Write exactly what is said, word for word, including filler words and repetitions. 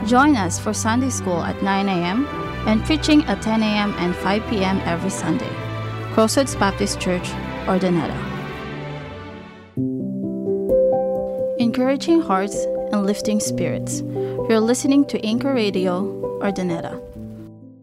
Join us for Sunday School at nine a.m. and preaching at ten a.m. and five p.m. every Sunday. Crossroads Baptist Church, Ordoneta. Encouraging hearts and lifting spirits. You're listening to Anchor Radio, Ordoneta.